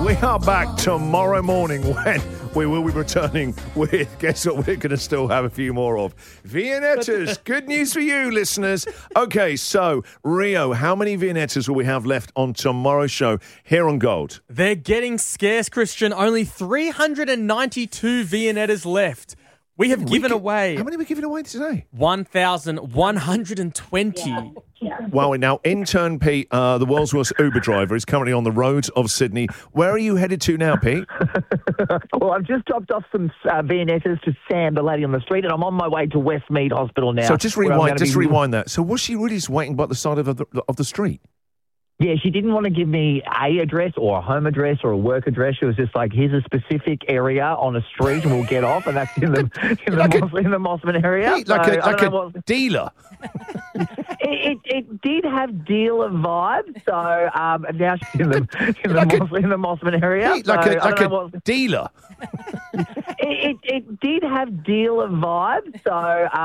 We are back tomorrow morning when we will be returning with, guess what we're going to still have a few more of? Viennettas. Good news for you, listeners. Okay, so, Rio, how many Viennettas will we have left on tomorrow's show here on Gold? They're getting scarce, Christian. Only 392 Viennettas left. We have given away... How many are we giving away today? 1,120. Wow, now intern Pete, the world's worst Uber driver, is currently on the roads of Sydney. Where are you headed to now, Pete? Well, I've just dropped off some Viennettas to Sam, the lady on the street, and I'm on my way to Westmead Hospital now. So just rewind that. So was she really just waiting by the side of the street? Yeah, she didn't want to give me a address or a home address or a work address. She was just like, here's a specific area on a street and we'll get off, and that's in the Mossman area. Like a dealer. It did have dealer vibes, so now she's in the Mossman area. Like a dealer. It did have dealer vibes, so...